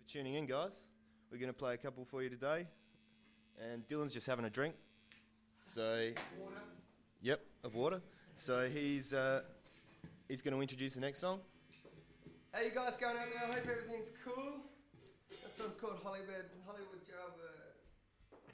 tuning in, guys. We're going to play a couple for you today. And Dylan's just having a drink. So, Water. Yep, of water. So he's going to introduce the next song. How you guys going out there? I hope everything's cool. That song's called Hollywood Job.